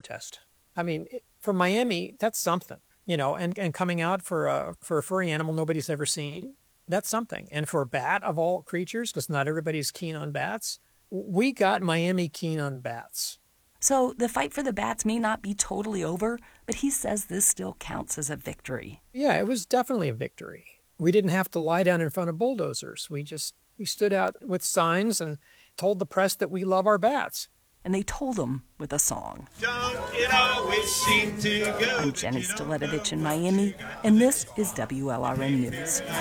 protest. I mean, for Miami, that's something, and coming out for a furry animal nobody's ever seen, that's something. And for a bat of all creatures, because not everybody's keen on bats, we got Miami keen on bats. So the fight for the bats may not be totally over, but he says this still counts as a victory. Yeah, it was definitely a victory. We didn't have to lie down in front of bulldozers. We stood out with signs and told the press that we love our bats. And they told them with a song. Don't it always seem to go? I'm Jenny Staletovich in Miami, and this is WLRN News.